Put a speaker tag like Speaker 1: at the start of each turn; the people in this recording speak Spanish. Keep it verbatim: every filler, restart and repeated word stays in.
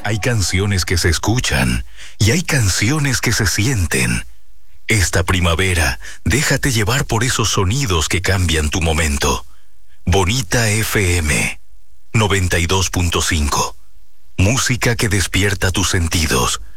Speaker 1: Hay canciones que se escuchan y hay canciones que se sienten. Esta primavera, déjate llevar por esos sonidos que cambian tu momento. Bonita F M noventa y dos punto cinco. Música que despierta tus sentidos.